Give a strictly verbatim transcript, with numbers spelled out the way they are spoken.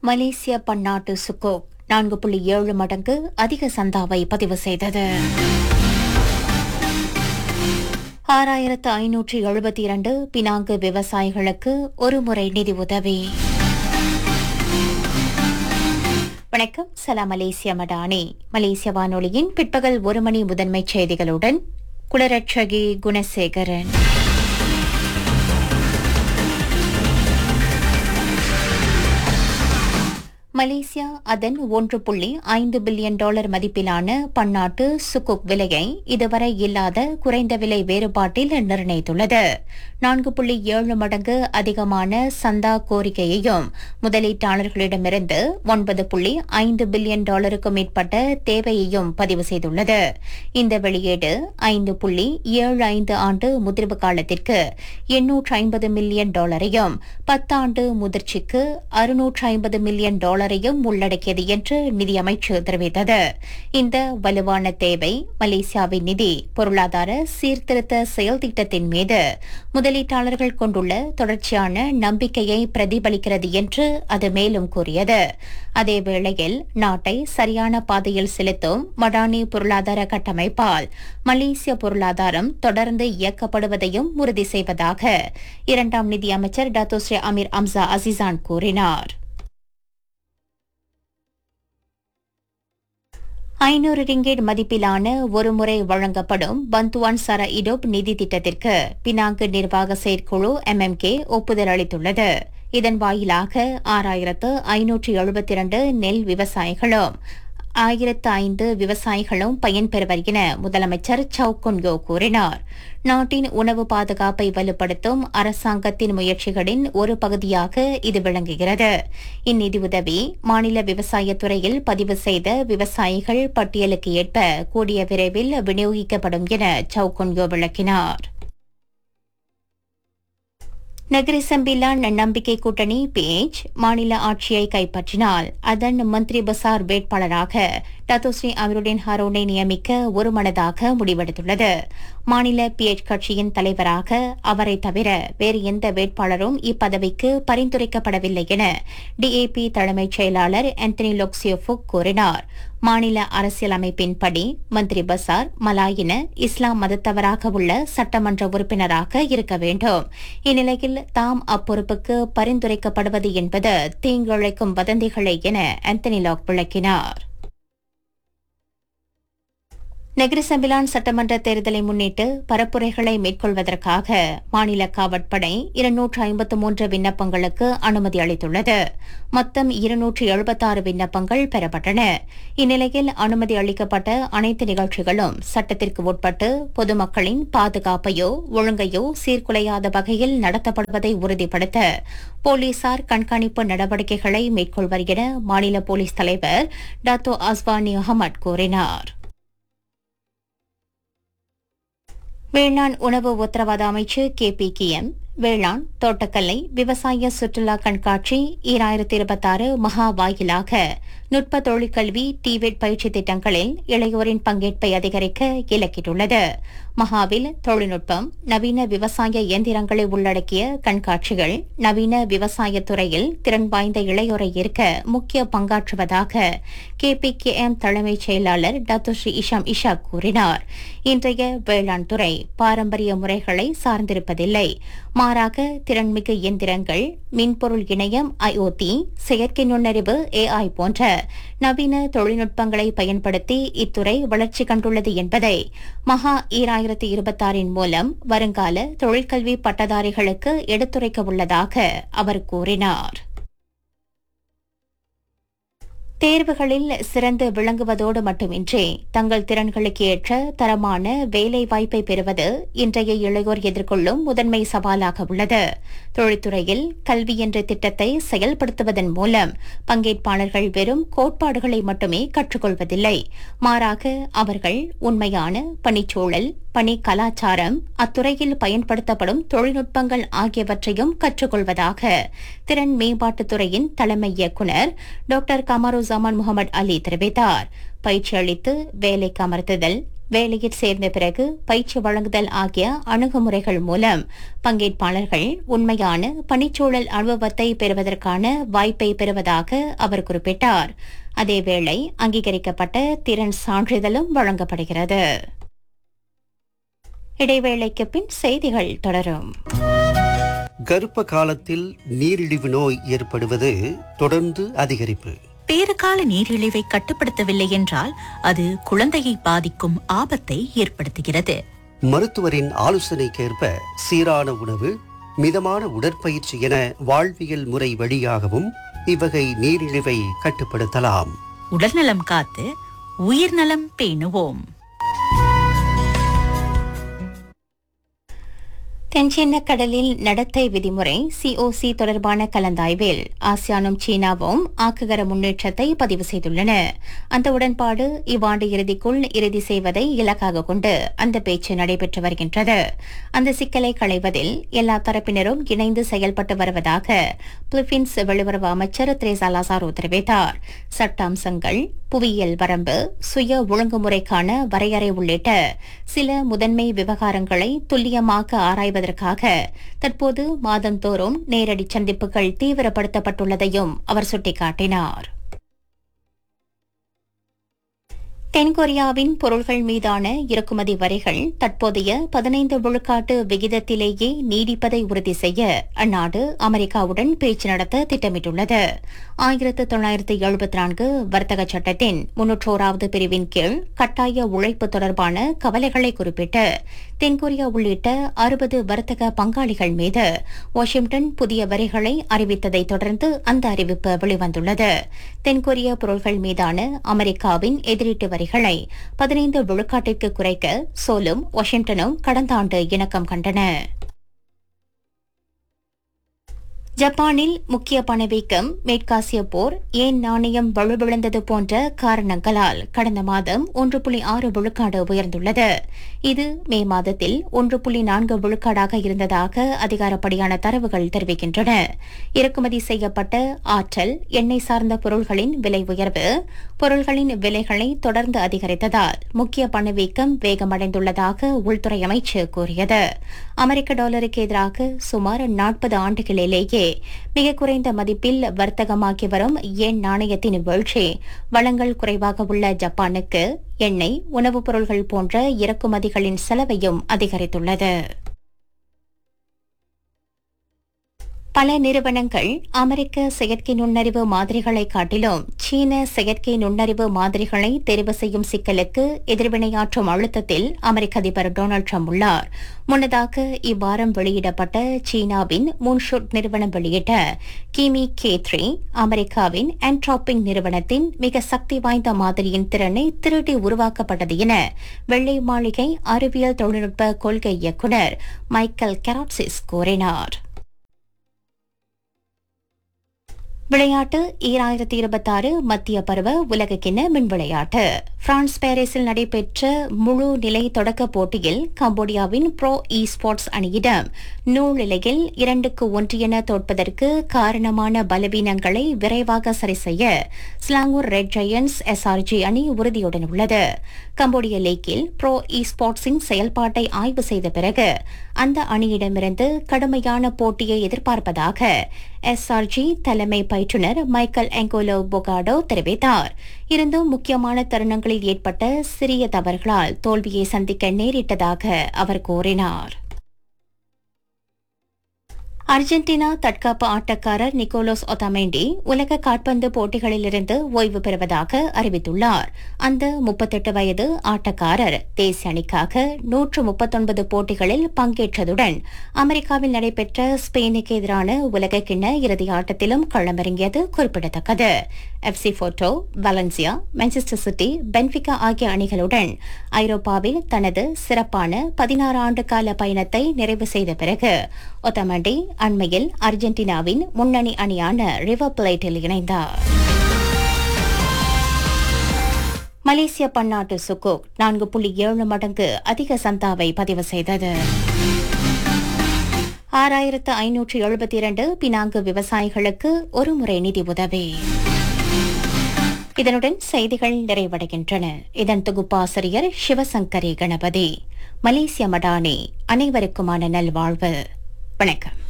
மலேசிய பன்னாட்டு சுகோக் நான்கு புள்ளி ஏழு மடங்கு அதிக சந்தாவை பதிவு செய்தது. ஆறாயிரத்து ஐநூற்று எழுபத்தி இரண்டு பினாங்கு விவசாயிகளுக்கு ஒருமுறை நிதி உதவி. வணக்கம், சலாம் மலேசிய மடானி. மலேசிய வானொலியின் பிற்பகல் ஒரு மணி முதன்மைச் செய்திகளுடன் குளரட்சகி குணசேகரன். மலேசியா அதன் ஒன்று புள்ளி ஐந்து பில்லியன் டாலர் மதிப்பிலான பன்னாட்டு சுகுக் விலையை இதுவரை இல்லாத குறைந்த விலை வேறுபாட்டில் நிர்ணயித்துள்ளது. நான்கு புள்ளி ஏழு மடங்கு அதிகமான சந்தா கோரிக்கையையும் முதலீட்டாளர்களிடமிருந்து ஒன்பது புள்ளி ஐந்து பில்லியன் டாலருக்கும் மேற்பட்ட தேவையையும் பதிவு செய்துள்ளது. இந்த வெளியீடு ஐந்து புள்ளி ஏழு ஐந்து ஆண்டு முதிர்வு காலத்திற்கு எண்ணூற்று ஐம்பது மில்லியன் டாலரையும் பத்தாண்டு முதிர்ச்சிக்கு அறுநூற்று ஐம்பது மில்லியன் டாலர் உள்ளடக்கியது என்று நிதியமைச்சு தெரிவித்தது. இந்த வலுவான தேவை மலேசியாவின் நிதி பொருளாதார சீர்திருத்த செயல் திட்டத்தின் மீது முதலீட்டாளர்கள் கொண்டுள்ள தொடர்ச்சியான நம்பிக்கையை பிரதிபலிக்கிறது என்று அது மேலும் கூறியது. அதேவேளையில் நாட்டை சரியான பாதையில் செலுத்தும் மடானி பொருளாதார கட்டமைப்பால் மலேசிய பொருளாதாரம் தொடர்ந்து இயக்கப்படுவதையும் உறுதி செய்வதாக இரண்டாம் நிதியமைச்சர் டத்தோ ஸ்ரீ அமீர் அம்சா அசிசான் கூறினார். ஐநூறு ரிங்கேட் மதிப்பிலான ஒருமுறை வழங்கப்படும் பந்துவான் சர இடோப் நிதி திட்டத்திற்கு பினாங்கு நிர்வாக செயற்குழு எம் எம் கே ஒப்புதல் அளித்துள்ளது. இதன் வாயிலாக ஆறாயிரத்து ஐநூற்று எழுபத்தி இரண்டு நெல் விவசாயிகளும் ஆயிரத்து ஐந்து விவசாயிகளும் பயன்பெறுவர் என முதலமைச்சர் சவுகுன்யோ கூறினார். நாட்டின் உணவு பாதுகாப்பை வலுப்படுத்தும் அரசாங்கத்தின் முயற்சிகளின் ஒரு பகுதியாக இது விளங்குகிறது. இந்நிதி உதவி மாநில விவசாயத்துறையில் பதிவு செய்த விவசாயிகள் பட்டியலுக்கு ஏற்ப கூடிய விரைவில் விநியோகிக்கப்படும் என சவுகுன்யோ விளக்கினார். நகரி சம்பிலான் நம்பிக்கை கூட்டணி பேச் மாநில ஆட்சியை கைப்பற்றினால் அதன் மந்திரி பசார் வேட்பாளராக டத்தோ ஸ்ரீ அமீருடின் ஹரோனை நியமிக்க ஒருமனதாக முடிவெடுத்துள்ளது. மாநில பிஎச் கட்சியின் தலைவராக அவரை தவிர வேறு எந்த வேட்பாளரும் இப்பதவிக்கு பரிந்துரைக்கப்படவில்லை என டிஏபி தலைமைச் செயலாளர் ஆந்தனி லோக்சியோஃபுக் கூறினார். மாநில அரசியலமைப்பின்படி மந்திரி பசார் மலாயின இஸ்லாம் மதத்தவராக உள்ள சட்டமன்ற உறுப்பினராக இருக்க வேண்டும். இந்நிலையில் தாம் அப்பொறுப்புக்கு பரிந்துரைக்கப்படுவது என்பது தீங்கிழைக்கும் வதந்திகளே என ஆந்தனி லாக் விளக்கினார். நகரி சம்பிலான் சட்டமன்ற தேர்தலை முன்னிட்டு பரப்புரைகளை மேற்கொள்வதற்காக மாநில காவற்படை இருநூற்று ஐம்பத்து மூன்று விண்ணப்பங்களுக்கு அனுமதி அளித்துள்ளது. மொத்தம் இருநூற்று எழுபத்தாறு விண்ணப்பங்கள் பெறப்பட்டன. இந்நிலையில் அனுமதி அளிக்கப்பட்ட அனைத்து நிகழ்ச்சிகளும் சட்டத்திற்கு உட்பட்டு பொதுமக்களின் பாதுகாப்பையோ ஒழுங்கையோ சீர்குலையாத வகையில் நடத்தப்படுவதை உறுதிப்படுத்த போலீசார் கண்காணிப்பு நடவடிக்கைகளை மேற்கொள்வர் என மாநில போலீஸ் தலைவர் டாத்தோ அஸ்வானி அகமட் கூறினார். வேளாண் உணவு உத்தரவாத அமைச்சு கே பி கே எம் வேளாண் தோட்டக்கலை விவசாய சுற்றுலா கண்காட்சி ஈராயிரத்தி இருபத்தாறு மகா வாயிலாக நுட்ப தொழிற்கல்வி டிவெட் பயிற்சி திட்டங்களில் இளையோரின் பங்கேற்பை அதிகரிக்க இலக்கிட்டுள்ளது. மகாவில் தொழில்நுட்பம் நவீன விவசாய இயந்திரங்களை உள்ளடக்கிய கண்காட்சிகள் நவீன விவசாய துறையில் திறன் வாய்ந்த இளையோரை ஈர்க்க முக்கிய பங்காற்றுவதாக கே பி கே எம் தலைமைச் செயலாளர் டாக்டர் ஸ்ரீ இஷாம் இஷா கூறினார். இன்றைய வேளாண் துறை பாரம்பரிய முறைகளை சார்ந்திருப்பதில்லை. மாறாக திறன்மிகு இயந்திரங்கள் மின்பொருள் இணையம் ஐஓடி செயற்கை நுண்ணறிவு ஏஐ போன்ற நவீன தொழில்நுட்பங்களை பயன்படுத்தி இத்துறை வளர்ச்சி கண்டுள்ளது என்பதை மகா ஈராயிரத்தி இருபத்தாறின் மூலம் வருங்கால தொழிற்கல்வி பட்டதாரிகளுக்கு எடுத்துரைக்க உள்ளதாக அவர் கூறினார். தேர்வுகளில் சிறந்து விளங்குவதோடு மட்டுமின்றி தங்கள் திறன்களுக்கு ஏற்ற தரமான வேலை வாய்ப்பை பெறுவது இன்றைய இளையோர் எதிர்கொள்ளும் முதன்மை சவாலாக உள்ளது. தொழில்துறையில் கல்வி என்ற திட்டத்தை செயல்படுத்துவதன் மூலம் பங்கேற்பாளர்கள் வெறும் கோட்பாடுகளை மட்டுமே கற்றுக்கொள்வதில்லை. மாறாக அவர்கள் உண்மையான பணிச்சூழல் பணி கலாச்சாரம் அத்துறையில் பயன்படுத்தப்படும் தொழில்நுட்பங்கள் ஆகியவற்றையும் கற்றுக்கொள்வதாக திறன் மேம்பாட்டுத்துறையின் தலைமை இயக்குநர் டாக்டர் கமாரு ஜமான் முகமது அலி தெரிவித்தார். பயிற்சி அளித்து வேலைக்கு அமர்த்துதல் வேலையில் சேர்ந்த பிறகு பயிற்சி வழங்குதல் ஆகிய அணுகுமுறைகள் மூலம் பங்கேற்பாளர்கள் உண்மையான பணிச்சூழல் அனுபவத்தை பெறுவதற்கான வாய்ப்பை பெறுவதாக அவர் குறிப்பிட்டார். அதேவேளை அங்கீகரிக்கப்பட்ட திறன் சான்றிதழும் வழங்கப்படுகிறது. இடைவேளைக்கு பின் செய்திகள் தொடரும். கர்ப்ப காலத்தில் நீரிழிவு நோய் ஏற்படுவது தொடர்ந்து அதிகரிப்பு. பேறுகால நீரிழிவை கட்டுப்படுத்தவில்லை என்றால் அது குழந்தையை பாதிக்கும் ஆபத்தை ஏற்படுத்துகிறது. மருத்துவரின் ஆலோசனைக்கேற்ப சீரான உணவு, மிதமான உடற்பயிற்சி என வாழ்வியல் முறை வழியாகவும் இவ்வகை நீரிழிவை கட்டுப்படுத்தலாம். உடல்நலம் காத்து உயிர்நலம் பேணுவோம். தென்சீன கடலில் நடத்தை விதிமுறை சிஓசி தொடர்பான கலந்தாய்வில் ஆசியானும் சீனாவும் ஆக்ககர முன்னேற்றத்தை பதிவு செய்துள்ளன. அந்த உடன்பாடு இவ்வாண்டு இறுதிக்குள் இறுதி செய்வதை இலக்காக கொண்டு அந்த பேச்சு நடைபெற்று வருகின்றது. அந்த சிக்கலை களைவதில் எல்லா தரப்பினரும் இணைந்து செயல்பட்டு வருவதாக பிலிப்பீன்ஸ் வெளியுறவு அமைச்சர் திரேசா லாசாரோ தெரிவித்தார். சட்ட அம்சங்கள், புவியியல் வரம்பு, சுய ஒழுங்குமுறைக்கான வரையறை உள்ளிட்ட சில முதன்மை விவகாரங்களை துல்லியமாக ஆராய்வதற்காக தற்போது மாதந்தோறும் நேரடி சந்திப்புகள் தீவிரப்படுத்தப்பட்டுள்ளதையும் அவர் சுட்டிக்காட்டினார். தென்கொரியாவின் பொருள்கள் மீதான இறக்குமதி வரிகள் தற்போதைய பதினைந்து விழுக்காட்டு விகிதத்திலேயே நீடிப்பதை உறுதி செய்ய அந்நாடு அமெரிக்காவுடன் பேச்சு நடத்த திட்டமிட்டுள்ளது. ஆயிரத்து தொள்ளாயிரத்து எழுபத்தி நான்கு வர்த்தக சட்டத்தின் முன்னூற்றோராவது பிரிவின் கீழ் கட்டாய உழைப்பு தொடர்பான கவலைகளை குறிப்பிட்டு தென்கொரியா உள்ளிட்ட அறுபது வர்த்தக பங்காளிகள் மீது வாஷிங்டன் புதிய வரிகளை அறிவித்ததை தொடர்ந்து அந்த அறிவிப்பு வெளிவந்துள்ளது. தென்கொரிய பொருள்கள் மீதான அமெரிக்காவின் எதிரீட்டு வரிகளை பதினைந்து விழுக்காட்டிற்கு குறைக்க சோலும் வாஷிங்டனும் கடந்த ஆண்டு இணக்கம் கண்டன. ஜப்பானில் முக்கிய பணவீக்கம், மேற்காசிய போர், ஏன் நாணயம் வலுவிழந்தது போன்ற காரணங்களால் கடந்த மாதம் ஒன்று புள்ளி ஆறு விழுக்காடு உயர்ந்துள்ளது. இது மே மாதத்தில் ஒன்று புள்ளி நான்கு விழுக்காடாக இருந்ததாக அதிகாரப்படியான தரவுகள் தெரிவிக்கின்றன. இறக்குமதி செய்யப்பட்ட ஆற்றல், எண்ணெய் சார்ந்த பொருள்களின் விலை உயர்வு பொருள்களின் விலைகளை தொடர்ந்து அதிகரித்ததால் முக்கிய பணவீக்கம் வேகமடைந்துள்ளதாக உள்துறை அமைச்சு கூறியது. அமெரிக்க டாலருக்கு எதிராக சுமார் நாற்பது ஆண்டுகளிலேயே மிக குறைந்த மதிப்பில் வர்த்தகமாக்கி வரும் யென் நாணயத்தின் வீழ்ச்சி வளங்கள் குறைவாக உள்ள ஜப்பானுக்கு எண்ணெய், உணவுப் பொருள்கள் போன்ற இறக்குமதிகளின் செலவையும் அதிகரித்துள்ளது. பல நிறுவனங்கள் அமெரிக்க செயற்கை நுண்ணறிவு மாதிரிகளை காட்டிலும் சீன செயற்கை நுண்ணறிவு மாதிரிகளை தெரிவு செய்யும் சிக்கலுக்கு எதிர்வினையாற்றும் அழுத்தத்தில் அமெரிக்க அதிபர் டொனால்டு ட்ரம்ப் உள்ளார். முன்னதாக இவ்வாரம் வெளியிடப்பட்ட சீனாவின் மூன்ஷூட் நிறுவனம் வெளியிட்ட கிமி கே த்ரீ அமெரிக்காவின் ஆண்ட்ராப்பிங் நிறுவனத்தின் மிக சக்தி வாய்ந்த மாதிரியின் திறனை திருடி உருவாக்கப்பட்டது என வெள்ளை மாளிகை அறிவியல் தொழில்நுட்ப கொள்கை இயக்குநர் மைக்கேல் கெராட்சிஸ் கூறினார். விளையாட்டு ஈராயிரத்தி இருபத்தி ஆறு மத்திய பருவ உலகக்கிண்ண மின் விளையாட்டு பிரான்ஸ் பாரிஸில் நடைபெற்ற முழு நிலை தொடக்க போட்டியில் கம்போடியாவின் ப்ரோ இ ஸ்போர்ட்ஸ் அணியிடம் நூலிலையில் இரண்டுக்கு ஒன்று என தோற்பதற்கு காரணமான பலவீனங்களை விரைவாக சரி செய்ய ஸ்லாங்கூர் ரெட் ஜெயன்ஸ் எஸ்ஆர்ஜி அணி உறுதியுடன் உள்ளது. கம்போடிய லீக்கில் ப்ரோ இ ஸ்போர்ட்ஸின் செயல்பாட்டை ஆய்வு செய்த பிறகு அந்த அணியிடமிருந்து கடுமையான போட்டியை எதிர்பார்ப்பதாக எஸ்ஆர்ஜி தலைமை பயிற்றுநர் மைக்கேல் எங்கோலோ பொகாடோ தெரிவித்தார். இருந்தும் முக்கியமான தருணங்களில் ஏற்பட்ட சிறிய தவறுகளால் தோல்வியை சந்திக்க நேரிட்டதாக அவர் கூறினார். அர்ஜென்டினா தற்காப்பு ஆட்டக்காரர் நிக்கோலஸ் ஒத்தாமெண்டி உலக கால்பந்து போட்டிகளிலிருந்து ஓய்வு பெறுவதாக அறிவித்துள்ளார். அந்த முப்பத்தெட்டு வயது ஆட்டக்காரர் தேசிய அணிக்காக நூற்று முப்பத்தொன்பது போட்டிகளில் பங்கேற்றதுடன் அமெரிக்காவில் நடைபெற்ற ஸ்பெயினுக்கு எதிரான உலக கிண்ண இறுதி ஆட்டத்திலும் களமிறங்கியது குறிப்பிடத்தக்கது. FC Porto, வலன்சியா, Manchester city, Benfica ஆகிய அணிகளுடன் ஐரோப்பாவில் தனது சிறப்பான பதினாறு ஆண்டு கால பயணத்தை நிறைவு செய்த பிறகு ஒத்தாமெண்டி அண்மையில் அர்ஜென்டினாவின் முன்னணி அணியான ரிவர் பிளேட்டில் இணைந்தார். மலேசிய பன்னாட்டு சுகோக் நான்கு புள்ளி ஏழு மடங்கு அதிக சந்தாவை பதிவு செய்தது. ஆறாயிரத்து ஐநூற்று எழுபத்தி இரண்டு பினாங்கு விவசாயிகளுக்கு ஒருமுறை நிதி உதவி. இதனுடன் செய்திகள் நிறைவடைகின்றன. இதன் தொகுப்பாசிரியர் சிவசங்கரி கணபதி. மலேசிய மடானி. அனைவருக்குமான நல்வாழ்வு. வணக்கம்.